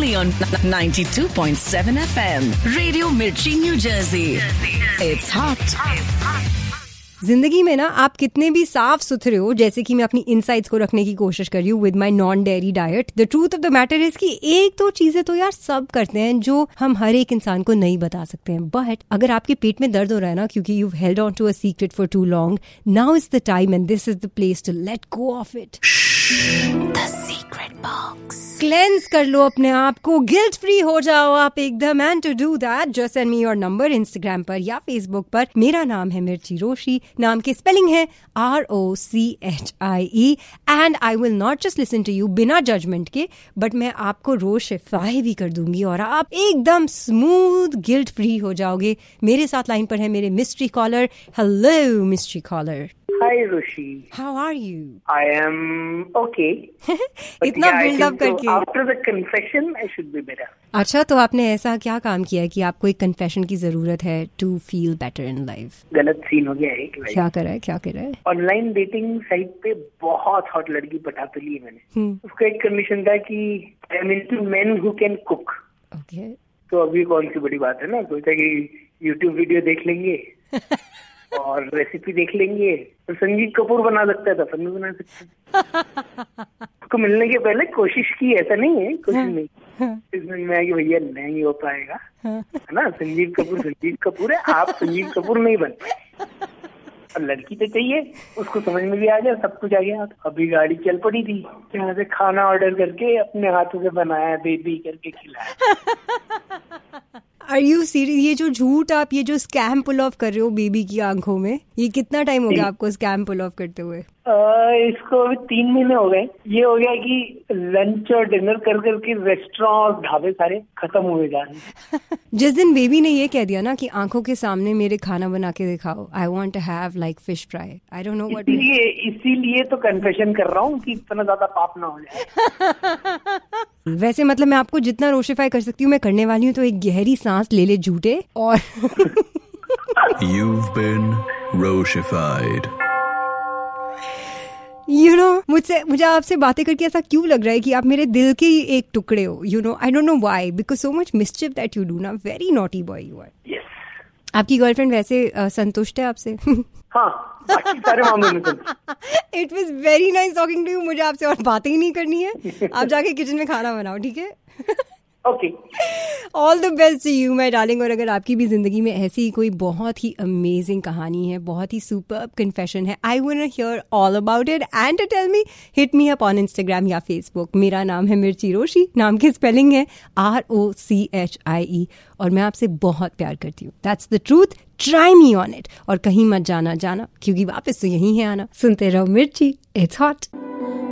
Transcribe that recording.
only on 92.7 FM. Radio Mirchi, New Jersey. It's hot. जिंदगी में ना आप कितने भी साफ सुथरे हो, जैसे कि मैं अपनी इनसाइट्स को रखने की कोशिश कर रही हूँ with my non dairy diet, the truth of the matter is कि एक दो चीजें तो यार सब करते हैं जो हम हर एक इंसान को नहीं बता सकते हैं. बट अगर आपके पेट में दर्द हो रहा है ना, क्योंकि you held on to a secret for to long, now is the time and this is the place to let go of it. The secret box. Cleanse कर लो अपने आप को, गिल्ट फ्री हो जाओ आप एकदम. And to do that just send me your number Instagram पर या फेसबुक पर. मेरा नाम है मिर्ची रोशी, नाम की स्पेलिंग है ROCHIE, and I will not just listen to you बिना जजमेंट के, बट मैं आपको रोज शिफाई भी कर दूंगी और आप एकदम स्मूथ गिल्ट फ्री हो जाओगे. मेरे साथ लाइन पर है मेरे mystery collar. Hello mystery collar. Hi Roshi. How are you? I am okay. इतना बिल्डअप करके. After the confession, I should be better. अच्छा, तो आपने ऐसा क्या काम किया है कि आपको एक कन्फेशन की जरूरत है to feel better in life? गलत सीन हो गया है. क्या करा है? ऑनलाइन डेटिंग साइट पे बहुत हॉट लड़की पटा तो ली मैंने. उसका एक कंडीशन था कि I am into men who can cook. Okay. तो अभी कौन सी बड़ी बात है ना, सोचा कि यूट्यूब वीडियो देख लेंगे और रेसिपी देख लेंगे. तो संजीव कपूर बना सकता है तो अपन भी बना सकते हैं. उसको मिलने के पहले कोशिश की, ऐसा नहीं है कोशिश नहीं. इसमें मैं कि भैया नहीं हो पाएगा, है ना. संजीव कपूर है, आप संजीव कपूर नहीं बन पाए. और लड़की तो चाहिए, उसको समझ में भी आ जाए, सब कुछ आ गया. अभी गाड़ी चल पड़ी थी, यहाँ से खाना ऑर्डर करके अपने हाथों से बनाया, बेबी करके खिलाया. Are you serious? ये जो झूठ आप ये जो स्कैम पुल ऑफ कर रहे हो बेबी की आंखों में, ये कितना टाइम हो गया आपको स्कैम पुल ऑफ करते हुए? इसको अभी 3 महीने हो गए. ये हो गया कि लंच और डिनर कर करके रेस्टोरेंट और ढाबे सारे खत्म हुए जा रहे हैं. जिस दिन बेबी ने ये कह दिया ना कि आंखों के सामने मेरे खाना बना के दिखाओ, I want to have like fish fry, I don't know what. इसीलिए तो कन्फेशन कर रहा हूँ कि इतना ज्यादा पाप ना हो जाए. वैसे मतलब मैं आपको जितना रोशिफाई कर सकती हूँ मैं करने वाली हूँ, तो एक गहरी सांस ले ले झूठे. और You've been Roshified. मुझे आपसे बातें करके ऐसा क्यों लग रहा है कि आप मेरे दिल के ही एक टुकड़े हो. I don't know why, because so much mischief that you do ना. Very naughty boy you are. Yes. आपकी गर्लफ्रेंड वैसे संतुष्ट है आपसे? हाँ, बाकी सारे मामले में. It was very nice talking to you. मुझे आपसे और बातें ही नहीं करनी है. आप जाके किचन में खाना बनाओ, ठीक है? Okay. All the best to you my darling. और अगर आपकी भी जिंदगी में ऐसी कोई बहुत ही अमेजिंग कहानी है, बहुत ही सुपर्ब कन्फेशन है, I want to here all about it. And to tell me, hit me up on Instagram या फेसबुक. मेरा नाम है मिर्ची रोशी, नाम की स्पेलिंग है ROCHIE, और मैं आपसे बहुत प्यार करती हूँ. That's the truth. Try me on it. और कहीं मत जाना क्योंकि वापस तो यही है आना. सुनते रहो मिर्ची. It's hot.